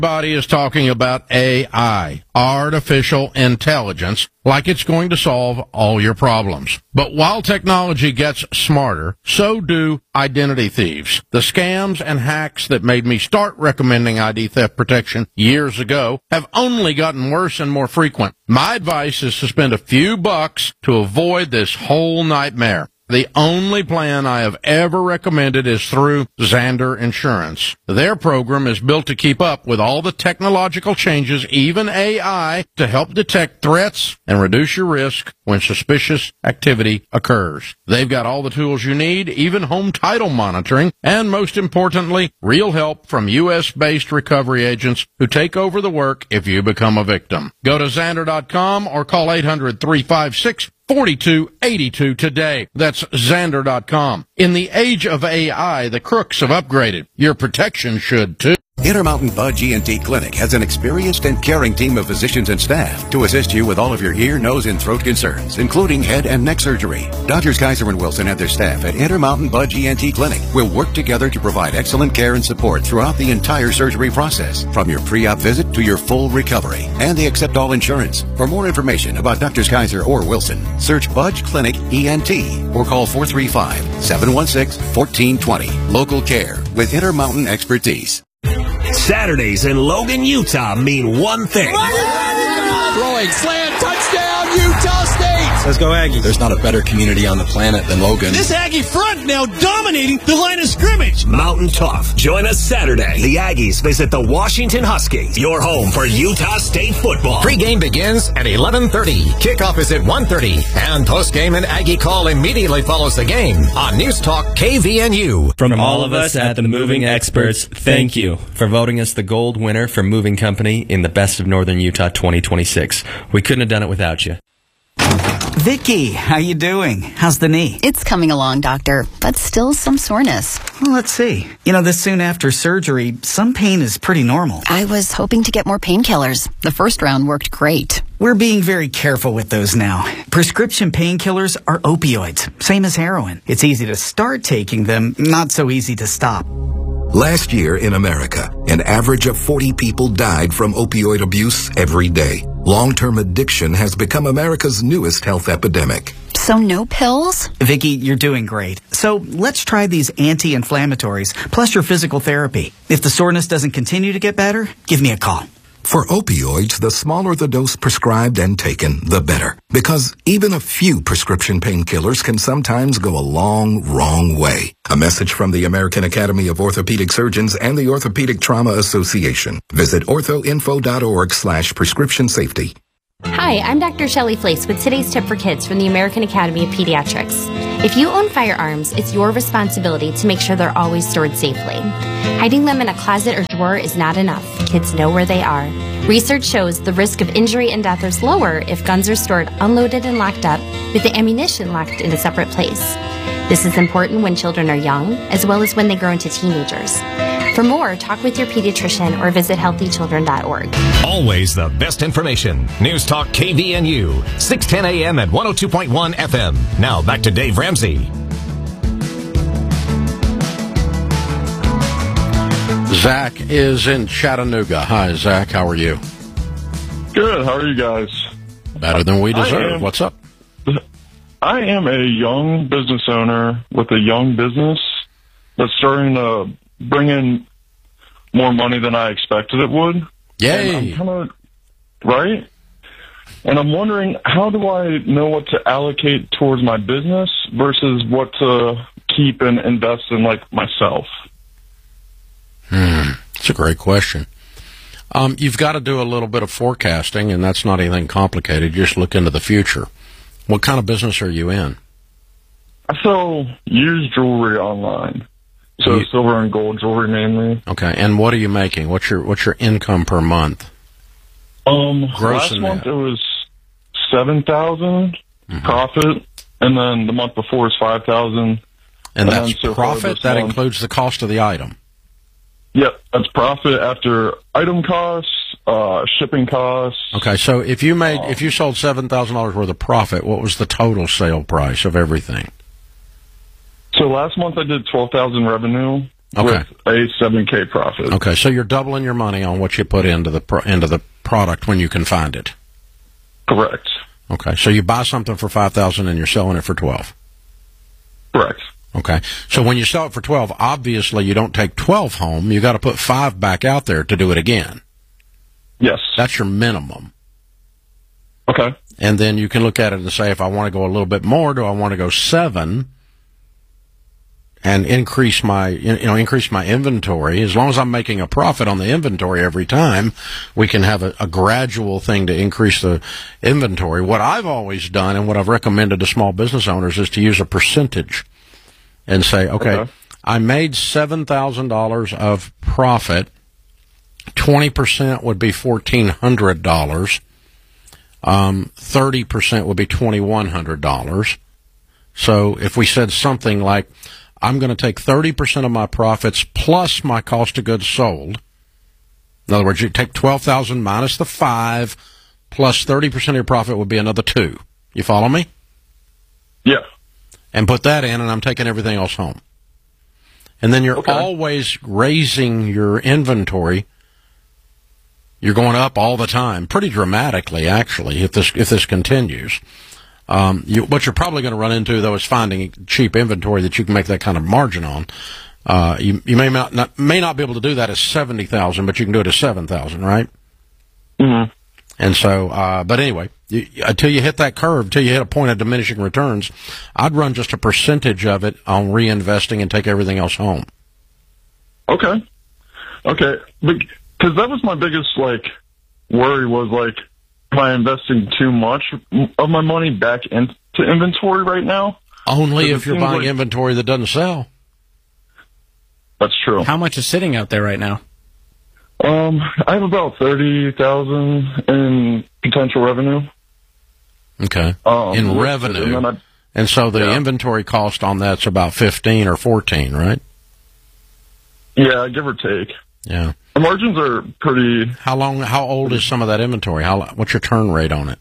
Everybody is talking about AI, artificial intelligence, like it's going to solve all your problems. But while technology gets smarter, so do identity thieves. The scams and hacks that made me start recommending ID theft protection years ago have only gotten worse and more frequent. My advice is to spend a few bucks to avoid this whole nightmare. The only plan I have ever recommended is through Xander Insurance. Their program is built to keep up with all the technological changes, even AI, to help detect threats and reduce your risk when suspicious activity occurs. They've got all the tools you need, even home title monitoring, and most importantly, real help from U.S.-based recovery agents who take over the work if you become a victim. Go to Xander.com or call 800-356-4282 today. That's Xander.com. In the age of AI, the crooks have upgraded. Your protection should too. Intermountain Budge ENT Clinic has an experienced and caring team of physicians and staff to assist you with all of your ear, nose, and throat concerns, including head and neck surgery. Doctors Kaiser and Wilson and their staff at Intermountain Budge ENT Clinic will work together to provide excellent care and support throughout the entire surgery process, from your pre-op visit to your full recovery. And they accept all insurance. For more information about Doctors Kaiser or Wilson, search Budge Clinic ENT or call 435-716-1420. Local care with Intermountain expertise. Saturdays in Logan, Utah mean one thing. Throwing, slam, touchdown, Utah State! Let's go Aggies. There's not a better community on the planet than Logan. This Aggie front now dominating the line of scrimmage. Mountain Tough. Join us Saturday. The Aggies visit the Washington Huskies, your home for Utah State football. Pre-game begins at 11:30. Kickoff is at 1:30. And post-game and Aggie call immediately follows the game on News Talk KVNU. From all of us at the Moving Experts, thank you for voting us the gold winner for Moving Company in the Best of Northern Utah 2026. We couldn't have done it without you. Vicky, how you doing? How's the knee? It's coming along, doctor, but still some soreness. Well, let's see. This soon after surgery, some pain is pretty normal. I was hoping to get more painkillers. The first round worked great. We're being very careful with those now. Prescription painkillers are opioids, same as heroin. It's easy to start taking them, not so easy to stop. Last year in America, an average of 40 people died from opioid abuse every day. Long-term addiction has become America's newest health epidemic. So no pills? Vicky, you're doing great. So let's try these anti-inflammatories, plus your physical therapy. If the soreness doesn't continue to get better, give me a call. For opioids, the smaller the dose prescribed and taken, the better. Because even a few prescription painkillers can sometimes go a wrong way. A message from the American Academy of Orthopedic Surgeons and the Orthopedic Trauma Association. Visit orthoinfo.org/prescription safety. Hi, I'm Dr. Shelley Flace with today's tip for kids from the American Academy of Pediatrics. If you own firearms, it's your responsibility to make sure they're always stored safely. Hiding them in a closet or drawer is not enough. Kids know where they are. Research shows the risk of injury and death is lower if guns are stored unloaded and locked up, with the ammunition locked in a separate place. This is important when children are young, as well as when they grow into teenagers. For more, talk with your pediatrician or visit healthychildren.org. Always the best information. News Talk KVNU, 610 AM at 102.1 FM. Now back to Dave Ramsey. Zach is in Chattanooga. Hi, Zach. How are you? Good. How are you guys? Better than we deserve. What's up? I am a young business owner with a young business that's starting to bring in more money than I expected it would. Yay! Right? And I'm wondering, how do I know what to allocate towards my business versus what to keep and invest in, like, myself? It's a great question. You've got to do a little bit of forecasting, and that's not anything complicated. You just look into the future. What kind of business are you in? I sell used jewelry online. So silver and gold jewelry mainly. Okay, and what are you making? What's your income per month? Gross last month it was $7,000 profit, and then the month before was $5,000. And that's profit? That includes the cost of the item? Yep, that's profit after item costs, shipping costs. Okay, so if you sold $7,000 worth of profit, what was the total sale price of everything? So last month I did $12,000 revenue, Okay. with a $7K profit. Okay, so you're doubling your money on what you put into the product when you can find it. Correct. Okay, so you buy something for $5,000 and you're selling it for $12,000. Correct. Okay, so when you sell it for $12,000, obviously you don't take $12,000 home. You got to put $5,000 back out there to do it again. Yes. That's your minimum. Okay. And then you can look at it and say, if I want to go a little bit more, do I want to go $7,000 and increase my inventory? As long as I'm making a profit on the inventory every time, we can have a gradual thing to increase the inventory. What I've always done and what I've recommended to small business owners is to use a percentage and say, okay. I made $7,000 of profit. 20% would be $1,400. 30% would be $2,100. So if we said something like, I'm going to take 30% of my profits plus my cost of goods sold. In other words, you take $12,000 minus the 5 plus 30% of your profit would be another 2. You follow me? Yeah. And put that in, and I'm taking everything else home. And then you're always raising your inventory. You're going up all the time, pretty dramatically, actually, if this continues. What you're probably going to run into, though, is finding cheap inventory that you can make that kind of margin on. You may not be able to do that at $70,000, but you can do it at $7,000, right? Mm-hmm. And so, but anyway, until you hit that curve, until you hit a point of diminishing returns, I'd run just a percentage of it on reinvesting and take everything else home. Okay. Because that was my biggest, worry was, am I investing too much of my money back into inventory right now? Only if you're buying inventory that doesn't sell. That's true. How much is sitting out there right now? I have about $30,000 in potential revenue. Okay. In revenue. And so the inventory cost on that's about 15 or 14, right? Yeah, give or take. Yeah. The margins are pretty... How old is some of that inventory? What's your turn rate on it?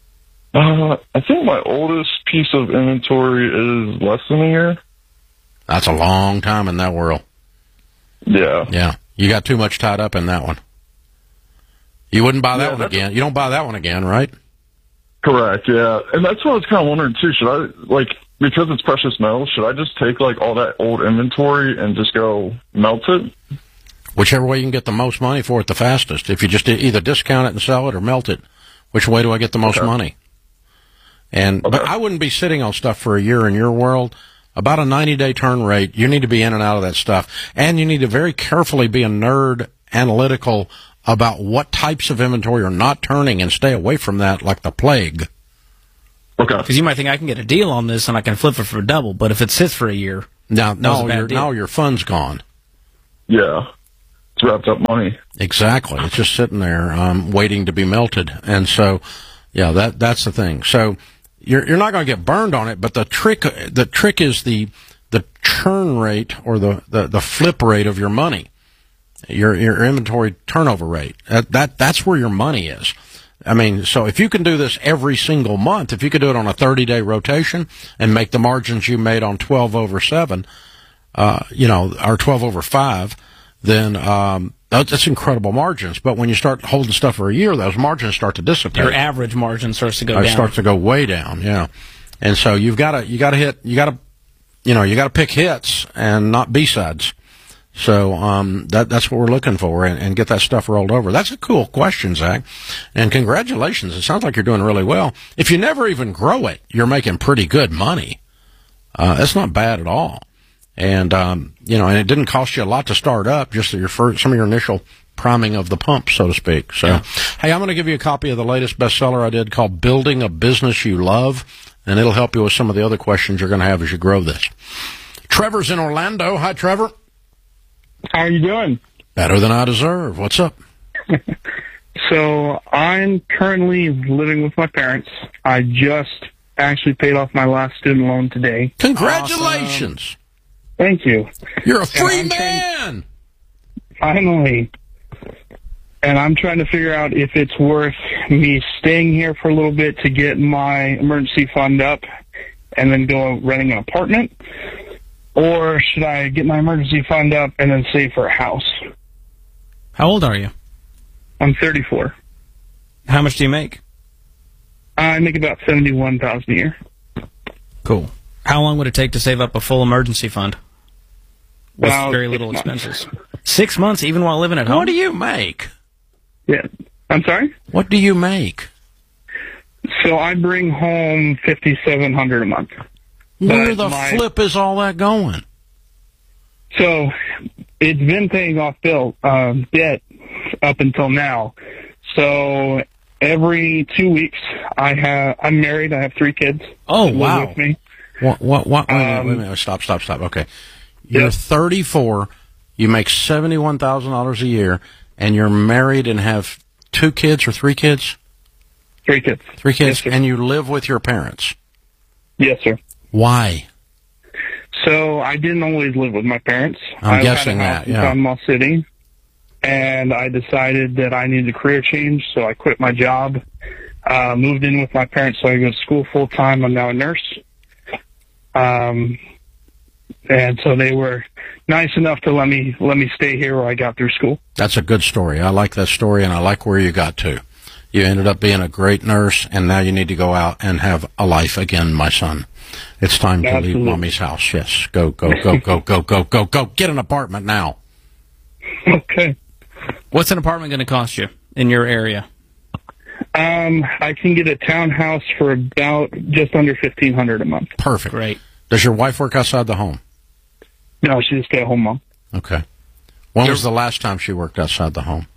I think my oldest piece of inventory is less than a year. That's a long time in that world. Yeah. Yeah. You got too much tied up in that one. You wouldn't buy that one again. You don't buy that one again, right? Correct, yeah. And that's what I was kind of wondering, too. Should I, because it's precious metal, should I just take, all that old inventory and just go melt it? Whichever way you can get the most money for it the fastest. If you just either discount it and sell it or melt it, which way do I get the most money? But I wouldn't be sitting on stuff for a year in your world. About a 90-day turn rate, you need to be in and out of that stuff. And you need to very carefully be a nerd analytical about what types of inventory are not turning and stay away from that like the plague. Okay. Because you might think I can get a deal on this and I can flip it for double, but if it sits for a year, now your fund's gone. Yeah. It's wrapped up money. Exactly. It's just sitting there waiting to be melted. And so, yeah, that's the thing. So you're not going to get burned on it, but the trick is the churn rate or the flip rate of your money, your inventory turnover rate. That's where your money is. I mean, so if you can do this every single month, if you could do it on a 30-day rotation and make the margins you made on 12/7, or 12/5, then that's incredible margins. But when you start holding stuff for a year, those margins start to dissipate. Your average margin starts to go down. It starts to go way down, yeah. And so you got to pick hits and not B-sides. So that's what we're looking for, and get that stuff rolled over. That's a cool question, Zach. And congratulations. It sounds like you're doing really well. If you never even grow it, you're making pretty good money. That's not bad at all. And, and it didn't cost you a lot to start up, just some of your initial priming of the pump, so to speak. So, Hey, I'm going to give you a copy of the latest bestseller I did called Building a Business You Love, and it'll help you with some of the other questions you're going to have as you grow this. Trevor's in Orlando. Hi, Trevor. How are you doing? Better than I deserve. What's up? So I'm currently living with my parents. I just actually paid off my last student loan today. Congratulations. Awesome. Thank you. You're a free man. Finally. And I'm trying to figure out if it's worth me staying here for a little bit to get my emergency fund up and then go renting an apartment, or should I get my emergency fund up and then save for a house? How old are you? I'm 34. How much do you make? I make about $71,000 a year. Cool. How long would it take to save up a full emergency fund? With About very 6 little months. expenses. 6 months, even while living at home? What do you make? Yeah. I'm sorry? What do you make? So I bring home $5,700 a month. Where But the flip is all that going? So it's been paying off debt up until now. So every 2 weeks, I'm married. I have 3 kids. Oh, that live wow. with me. What, wait a minute. Stop. Okay. You're 34, you make $71,000 a year, and you're married and have 2 kids or 3 kids? 3 kids. 3 kids, Yes, sir. and you live with your parents? Yes, sir. Why? So I didn't always live with my parents. I'm guessing had a house that, in yeah. Panama City, and I decided that I needed a career change, so I quit my job, moved in with my parents so I could go to school full time. I'm now a nurse. And so they were nice enough to let me stay here while I got through school. That's a good story. I like that story, and I like where you got to. You ended up being a great nurse, and now you need to go out and have a life again, my son. It's time to leave Mommy's house. Yes, go. Get an apartment now. Okay. What's an apartment going to cost you in your area? I can get a townhouse for about just under $1,500 a month. Perfect. Great. Does your wife work outside the home? No, she's a stay-at-home mom. Okay. When was the last time she worked outside the home?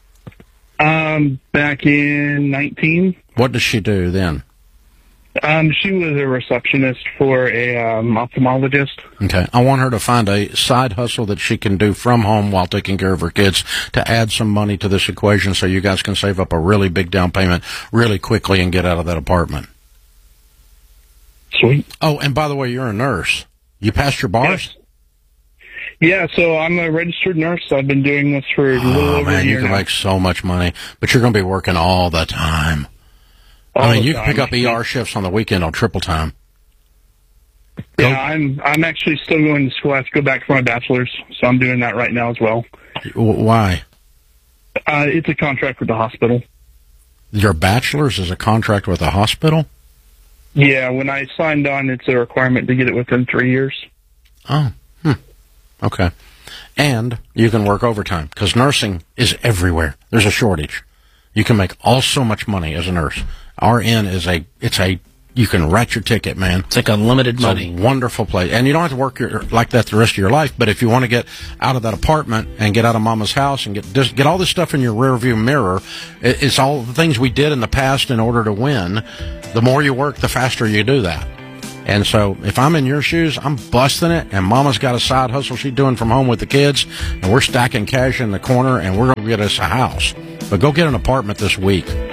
Back in 19. What does she do then? She was a receptionist for a ophthalmologist. Okay. I want her to find a side hustle that she can do from home while taking care of her kids to add some money to this equation so you guys can save up a really big down payment really quickly and get out of that apartment. Sweet. Oh, and by the way, you're a nurse. You passed your bars? Yes. Yeah, so I'm a registered nurse. I've been doing this for a little over a year you can now. make so much money, but you're going to be working all the time. You can pick up ER shifts on the weekend on triple time. Yeah, I'm actually still going to school. I have to go back for my bachelor's, so I'm doing that right now as well. Why? It's a contract with the hospital. Your bachelor's is a contract with a hospital? Yeah, when I signed on, it's a requirement to get it within 3 years. Oh, okay. And you can work overtime, because nursing is everywhere. There's a shortage. You can make so much money as a nurse. RN is you can write your ticket, man. It's like unlimited money. It's a wonderful place. And you don't have to work like that the rest of your life, but if you want to get out of that apartment and get out of Mama's house and get all this stuff in your rearview mirror, it's all the things we did in the past in order to win. The more you work, the faster you do that. And so if I'm in your shoes, I'm busting it, and Mama's got a side hustle she's doing from home with the kids, and we're stacking cash in the corner, and we're going to get us a house. But go get an apartment this week.